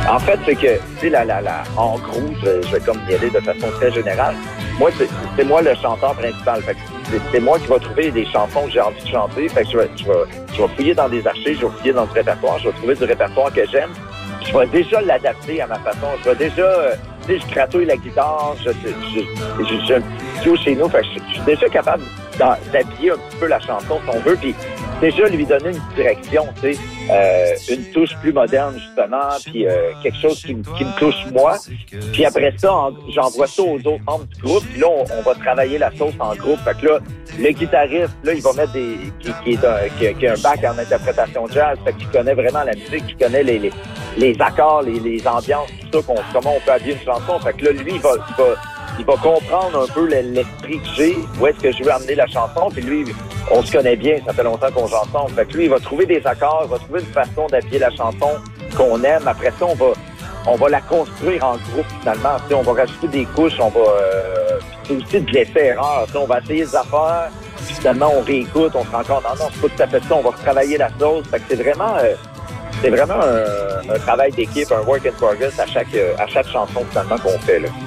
En fait, c'est que, tu sais, en gros, je vais comme y aller de façon très générale. Moi, c'est moi le chanteur principal. Fait que c'est moi qui va trouver des chansons que j'ai envie de chanter. Fait que je vais fouiller dans des archives, je vais fouiller dans du répertoire, je vais trouver du répertoire que j'aime. Je vais déjà l'adapter à ma façon. Je vais déjà, tu sais, je gratouille la guitare, j'ai un studio chez nous. Fait que je suis déjà capable d'habiller un petit peu la chanson si on veut. Puis déjà lui donner une direction, tu sais, une touche plus moderne justement, puis quelque chose qui me touche moi. Puis après ça, j'envoie ça aux autres membres du groupe, puis là on va travailler la sauce en groupe. Fait que là, le guitariste, là, il va mettre qui a un bac en interprétation jazz, fait qu'il connaît vraiment la musique, qu'il connaît les accords, les ambiances, tout ça, comment on peut habiller une chanson. Fait que là, lui, il va comprendre un peu l'esprit que j'ai, où est-ce que je veux amener la chanson. Puis lui, on se connaît bien, ça fait longtemps qu'on joue ensemble. Fait que lui, il va trouver des accords, il va trouver une façon d'habiller la chanson qu'on aime. Après ça, on va la construire en groupe finalement. Tu sais, on va rajouter des couches, c'est aussi de l'effet-erreur. On va essayer des affaires, puis finalement, on réécoute, on se rend compte, non, c'est pas tout à fait ça, on va retravailler la sauce. Fait que c'est vraiment un travail d'équipe, un work in progress à chaque chanson finalement qu'on fait, là.